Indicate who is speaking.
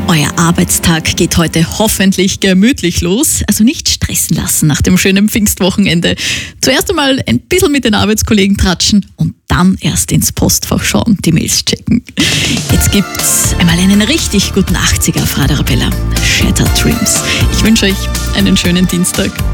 Speaker 1: Euer Arbeitstag geht heute hoffentlich gemütlich los. Also nicht stressen lassen nach dem schönen Pfingstwochenende. Zuerst einmal ein bisschen mit den Arbeitskollegen tratschen und dann erst ins Postfach schauen, die Mails checken. Jetzt gibt's einmal einen richtig guten 80er auf Radio Arabella. Shattered Dreams. Ich wünsche euch einen schönen Dienstag.